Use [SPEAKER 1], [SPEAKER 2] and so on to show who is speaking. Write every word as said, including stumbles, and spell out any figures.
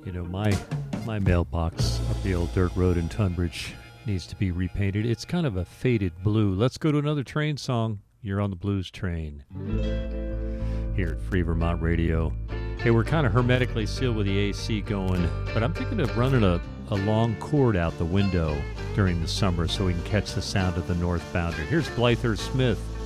[SPEAKER 1] You know, my my mailbox up the old dirt road in Tunbridge needs to be repainted. It's kind of a faded blue. Let's go to another train song. You're on the blues train here at Free Vermont Radio. Hey, we're kind of hermetically sealed with the A C going, but I'm thinking of running a, a long cord out the window during the summer so we can catch the sound of the northbounder. Here's Blyther Smith.